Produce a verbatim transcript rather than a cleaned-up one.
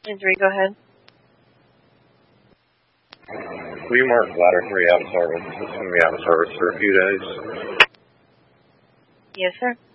Injury, go ahead. Will you mark ladder three out of service? It's going to be out of service for a few days. Yes, sir.